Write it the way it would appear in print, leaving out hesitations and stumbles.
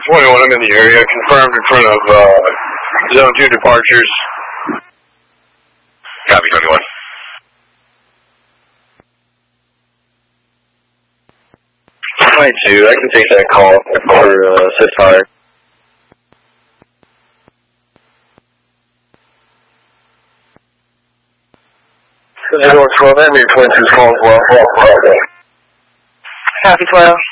21, I'm in the area. Confirmed in front of Zone 2 departures. Copy 21. I can take that call for assist fire. Zone 12, enemy 22's calling 12. Copy 12.